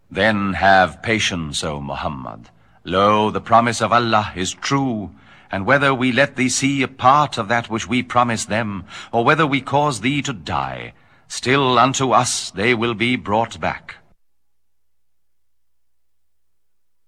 Then have patience, O Muhammad. Lo, the promise of Allah is true, and whether we let thee see a part of that which we promise them, or whether we cause thee to die, still unto us they will be brought back.